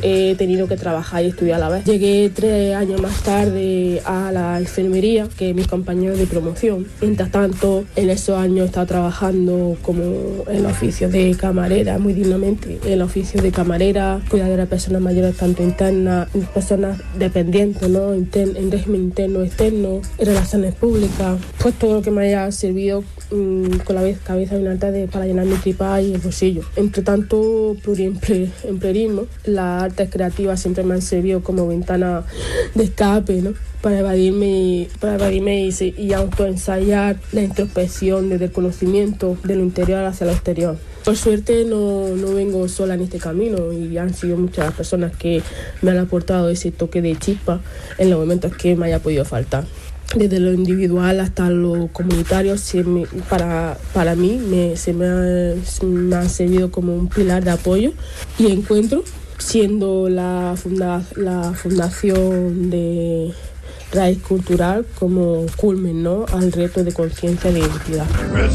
he tenido que trabajar y estudiar a la vez. Llegué 3 años más tarde a la enfermería que mis compañeros de promoción. Mientras tanto, en esos años he estado trabajando como en el oficio de camarera, muy dignamente, en el oficio de camarera, cuidadora de personas mayores, tanto internas, personas dependientes, ¿no? En régimen interno, externo, en relaciones públicas, pues todo lo que me haya servido con la cabeza bien alta para llenar mi tripa y el bolsillo. Entre tanto pluriemplerismo, las artes creativas siempre me han servido como ventana de escape, ¿no? Para evadirme y autoensayar la introspección desde el conocimiento de lo interior hacia lo exterior. Por suerte no vengo sola en este camino y han sido muchas las personas que me han aportado ese toque de chispa en los momentos que me haya podido faltar. Desde lo individual hasta lo comunitario, para mí me ha servido como un pilar de apoyo y encuentro, siendo la fundación de Raíz Cultural como culmen, ¿no?, al reto de conciencia de identidad.